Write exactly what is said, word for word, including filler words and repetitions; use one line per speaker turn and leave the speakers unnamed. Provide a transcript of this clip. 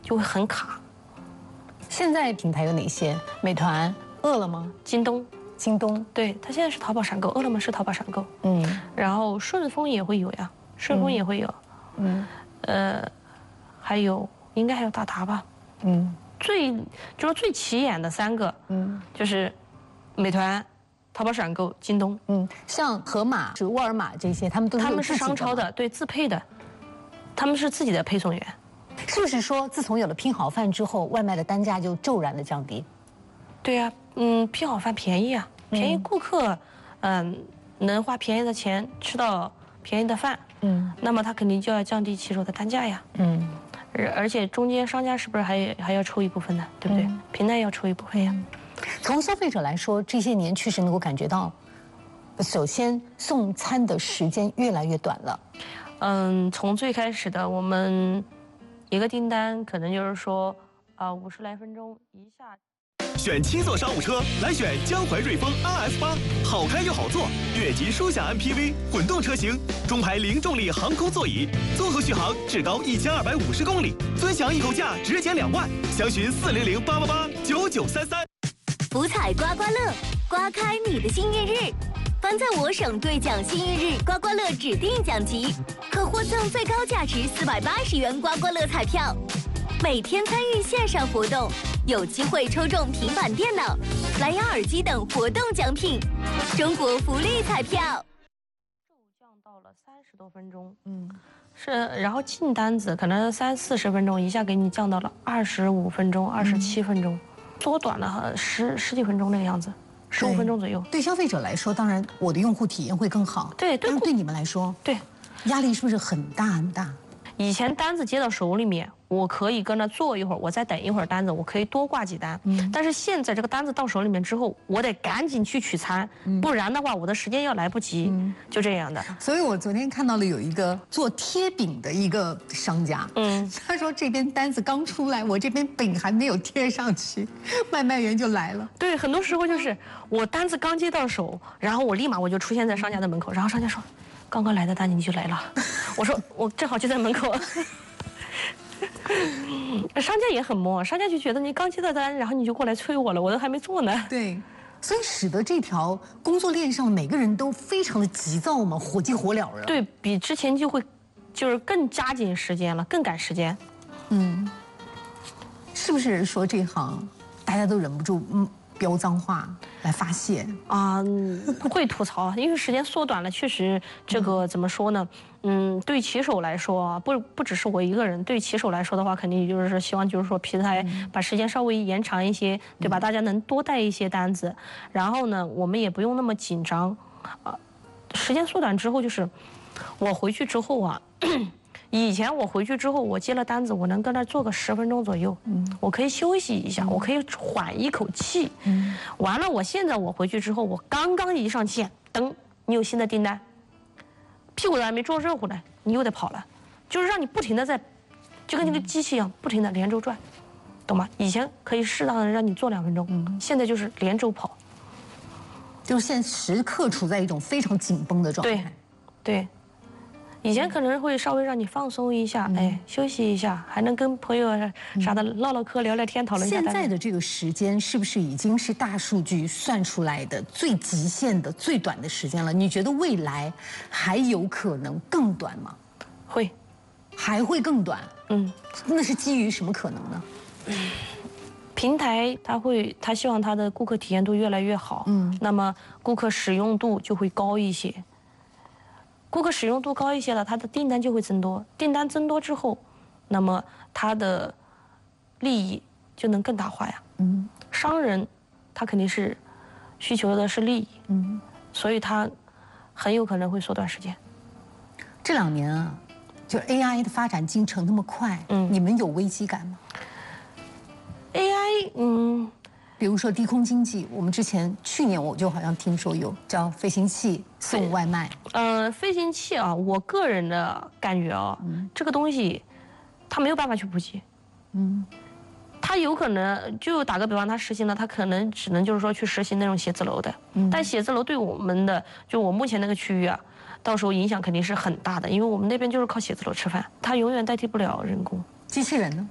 就会很卡。
现在平台有哪些？美团、饿了么、
京东。
京东，
对，它现在是淘宝闪购，饿了么是淘宝闪购，
嗯，
然后顺丰也会有呀，顺丰也会有，
嗯，
呃，还有应该还有达达吧，
嗯，
最就是最起眼的三个，嗯，就是美团、淘宝闪购、京东，
嗯，像盒马、是沃尔玛这些，他们都是
他们是商超的，对，自配的，他们是自己的配送员，
是不是说自从有了拼好饭之后，外卖的单价就骤然的降低？
对呀、啊，嗯，拼好饭便宜啊。 便宜顾客，嗯，能花便宜的钱吃到便宜的饭，嗯，那么他肯定就要降低骑手的单价呀，嗯，而而且中间商家是不是还还要抽一部分的，对不对？平台要抽一部分呀。
从消费者来说，这些年确实能够感觉到，首先送餐的时间越来越短了。
嗯，从最开始的我们一个订单可能就是说啊五十来分钟一下。
选七座商务车，来选江淮瑞风 R S 八，好开又好坐，越级舒享 M P V 混动车型，中排零重力航空座椅，综合续航至高一千二百五十公里，尊享易购价直减两万，详询四零零八八八九九三三。
福彩刮刮乐，刮开你的幸运日。凡在我省兑奖幸运日刮刮乐指定奖级，可获赠最高价值四百八十元刮刮乐彩票。每天参与线上活动，有机会抽中平板电脑、蓝牙耳机等活动奖品。中国福利彩票。
骤降到了三十多分钟，嗯，是，然后进单子可能三四十分钟，一下给你降到了二十五分钟、二十七分钟，缩短了十十几分钟那个样子，十五分钟左右。
对消费者来说，当然我的用户体验会更好。
对，对，
但是对你们来说，
对，
压力是不是很大很大？
以前单子接到手里面，我可以跟着坐一会儿，我再等一会儿单子，我可以多挂几单。嗯，但是现在这个单子到手里面之后，我得赶紧去取餐，嗯、不然的话我的时间要来不及，嗯、就这样的。
所以我昨天看到了有一个做贴饼的一个商家，嗯，他说这边单子刚出来，我这边饼还没有贴上去，外卖员就来了。
对，很多时候就是我单子刚接到手，然后我立马我就出现在商家的门口，然后商家说。 刚刚来的单你就来了，我说我正好就在门口。商家也很懵，商家就觉得你刚接到单，然后你就过来催我了，我都还没做呢。
对，所以使得这条工作链上每个人都非常的急躁嘛，火急火燎的。
对比之前就会，就是更加紧时间了，更赶时间。
嗯，是不是说这行大家都忍不住嗯？ 飙脏话来发泄
啊、嗯，会吐槽，因为时间缩短了，确实这个怎么说呢？嗯，对骑手来说，不不只是我一个人，对骑手来说的话，肯定就是希望就是说平台把时间稍微延长一些，对吧？大家能多带一些单子，然后呢，我们也不用那么紧张，啊，时间缩短之后，就是我回去之后啊。以前我回去之后，我接了单子，我能跟那坐个十分钟左右，嗯，我可以休息一下，嗯、我可以缓一口气，嗯，完了，我现在我回去之后，我刚刚一上线，噔，你有新的订单，屁股都还没坐热乎呢，你又得跑了，就是让你不停的在，就跟那个机器一样，不停的连轴转，懂吗？以前可以适当的让你坐两分钟，嗯，现在就是连轴跑，
就是现在时刻处在一种非常紧绷的状态，
对，对。 以前可能会稍微让你放松一下，嗯、哎，休息一下，还能跟朋友啥的唠唠嗑、聊聊天、讨论一下。
现在的这个时间是不是已经是大数据算出来的最极限的、最短的时间了？你觉得未来还有可能更短吗？
会，
还会更短。嗯，那是基于什么可能呢？
嗯、平台它会，它希望它的顾客体验度越来越好，嗯，那么顾客使用度就会高一些。 顾客使用度高一些了，他的订单就会增多。订单增多之后，那么他的利益就能更大化呀。嗯，商人他肯定是需求的是利益，嗯，所以他很有可能会缩短时间。
这两年啊，就 A I 的发展进程那么快，嗯，你们有危机感吗
？A I， 嗯。
比如说低空经济，我们之前去年我就好像听说有叫飞行器送外卖。
嗯、呃，飞行器啊，我个人的感觉啊，嗯、这个东西它没有办法去普及。嗯，它有可能就打个比方，它实行了，它可能只能就是说去实行那种写字楼的。嗯，但写字楼对我们的就我目前那个区域啊，到时候影响肯定是很大的，因为我们那边就是靠写字楼吃饭，它永远代替不了人工。
机器人呢？